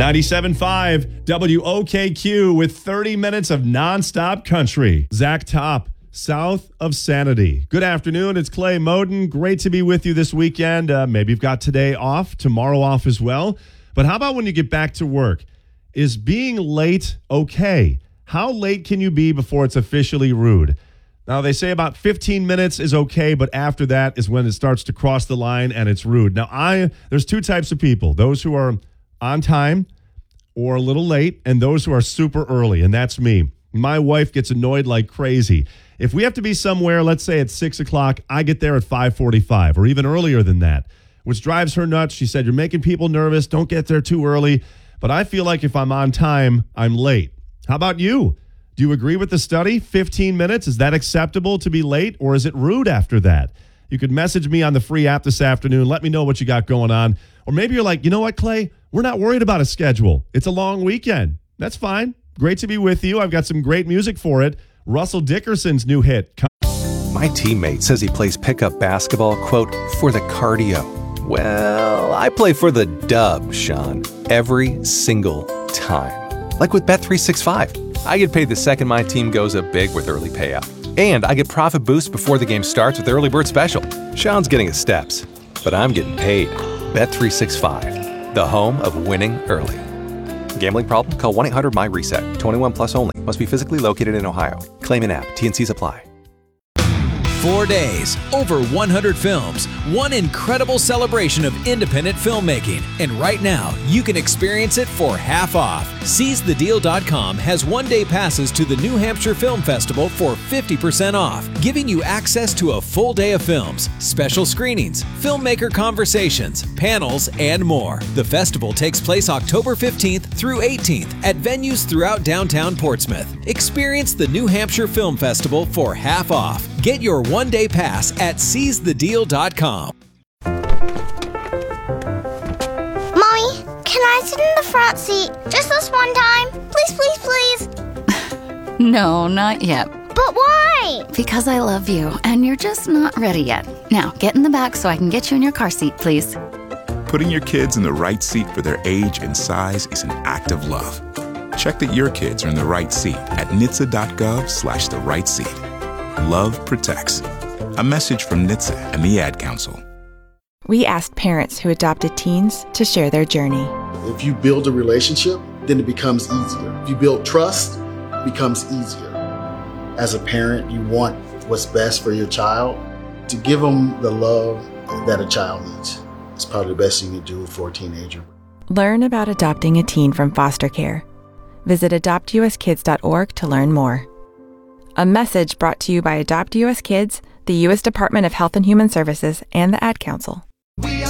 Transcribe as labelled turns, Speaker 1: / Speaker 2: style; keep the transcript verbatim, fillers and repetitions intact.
Speaker 1: ninety-seven point five W O K Q with thirty minutes of nonstop country. Zach Top, south of Sanity. Good afternoon. It's Clay Moden. Great to be with you this weekend. Uh, maybe you've got today off, tomorrow off as well. But how about when you get back to work? Is being late okay? How late can you be before it's officially rude? Now, they say about fifteen minutes is okay, but after that is when it starts to cross the line and it's rude. Now, I there's two types of people. Those who are on time or a little late, and those who are super early, and that's me. My wife gets annoyed like crazy. If we have to be somewhere, let's say at six o'clock, I get there at five forty-five or even earlier than that, which drives her nuts. She said, you're making people nervous. Don't get there too early. But I feel like if I'm on time, I'm late. How about you? Do you agree with the study? fifteen minutes, is that acceptable to be late, or is it rude after that? You could message me on the free app this afternoon. Let me know what you got going on. Or maybe you're like, you know what, Clay? We're not worried about a schedule. It's a long weekend. That's fine. Great to be with you. I've got some great music for it. Russell Dickerson's new hit.
Speaker 2: My teammate says he plays pickup basketball, quote, for the cardio. Well, I play for the dub, Sean, every single time. Like with Bet three sixty-five. I get paid the second my team goes up big with early payout. And I get profit boosts before the game starts with Early Bird Special. Sean's getting his steps, but I'm getting paid. Bet three sixty-five, the home of winning early. Gambling problem? Call one eight hundred my reset. twenty-one plus only. Must be physically located in Ohio. Claim in app. T N Cs apply.
Speaker 3: Four days, over one hundred films, one incredible celebration of independent filmmaking. And right now, you can experience it for half off. Seize the deal dot com has one-day passes to the New Hampshire Film Festival for fifty percent off, giving you access to a full day of films, special screenings, filmmaker conversations, panels, and more. The festival takes place October fifteenth through eighteenth at venues throughout downtown Portsmouth. Experience the New Hampshire Film Festival for half off. Get your one-day pass at seize the deal dot com.
Speaker 4: Mommy, can I sit in the front seat just this one time? Please, please, please.
Speaker 5: No, not yet.
Speaker 4: But why?
Speaker 5: Because I love you, and you're just not ready yet. Now, get in the back so I can get you in your car seat, please.
Speaker 6: Putting your kids in the right seat for their age and size is an act of love. Check that your kids are in the right seat at N H T S A dot gov slash the right seat. Love protects. A message from N H T S A and the Ad Council.
Speaker 7: We asked parents who adopted teens to share their journey.
Speaker 8: If you build a relationship, then it becomes easier. If you build trust, it becomes easier. As a parent, you want what's best for your child. To give them the love that a child needs. It's probably the best you can do for a teenager.
Speaker 7: Learn about adopting a teen from foster care. Visit adopt U S kids dot org to learn more. A message brought to you by Adopt U S Kids, the U S Department of Health and Human Services, and the Ad Council.
Speaker 9: We are